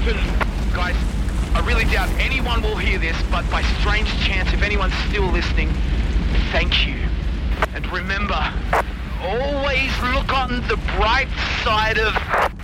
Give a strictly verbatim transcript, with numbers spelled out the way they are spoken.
happened? Guys, I really doubt anyone will hear this, but by strange chance, if anyone's still listening, thank you. And remember, always look on the bright side of